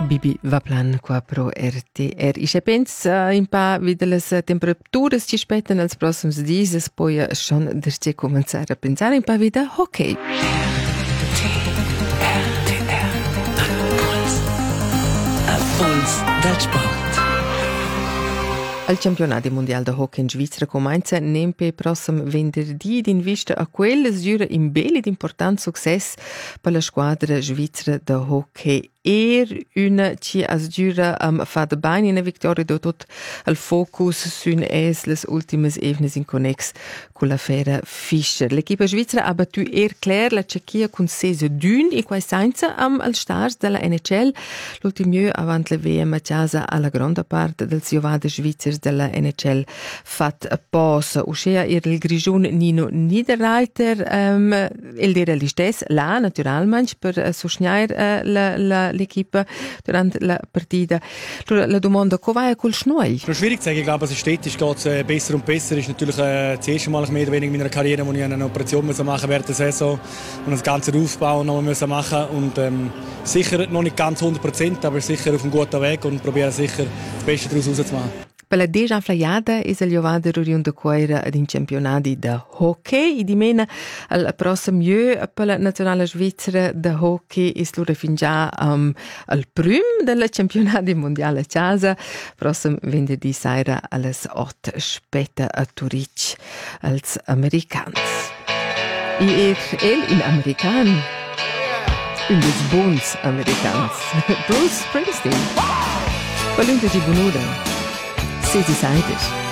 Bibi va plan qua pro RTR. Ich pensa in pa wieder las temperaturas ci spetten als prossims dies, es poi schon derce cominciare a pensare in pa wieder hockey. A Puls del Sport. Il campionato mondiale di hockey in Svizzera comincia nempe prossimo venerdì in vista a quelle giura in bello ed importante successo per la squadra svizzera di hockey. Una ci giura fatto bene in una vittoria da tutto il focus su le ultime evnes in connex con l'affare Fischer. L'equipa svizzera ha battuto clair la Cecchia con 6-1 e qua senza al stars della NHL. L'ultimo anno avanti la VM a casa alla grande parte del giovane svizzeri della NHL fat pausa. Uscea il grigion Nino Niederreiter il era gli stessi là naturalmente per sostenere l'equipa durante la partita. La domanda, come col Schneuel? Es ist schwierig zu sagen. Ich glaube, es stetig geht besser und besser. Es ist natürlich das erste Mal mehr oder weniger in meiner Karriere, wo ich eine Operation machen während der Saison und das ganze Aufbau noch machen und sicher noch nicht ganz 100%, aber sicher auf einem guten Weg und probiere sicher das Beste daraus rauszumachen. Per la deja flaiada è il giovane Rurion de Coira ad in campionati da hockey. Di mena al prossimo anno per la nazionale svizzera da hockey è l'ora fin già al prim della campionati mondiale a casa. Prossimo venerdì sera alle 8 spetta a Zurich als Americans. E in American. Un des bons Americans. Bruce Springsteen. Volunte di bunuda. Sie seid es.